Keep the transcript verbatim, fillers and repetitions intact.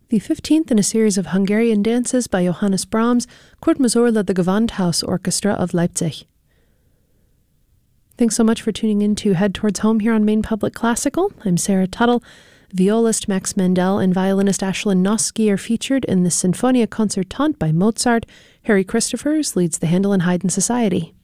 The fifteenth in a series of Hungarian dances by Johannes Brahms, Kurt Masur led the Gewandhaus Orchestra of Leipzig. Thanks so much for tuning in to Head Towards Home here on Maine Public Classical. I'm Sarah Tuttle. Violist Max Mendel and violinist Ashlyn Noski are featured in the Sinfonia Concertante by Mozart. Harry Christophers leads the Handel and Haydn Society.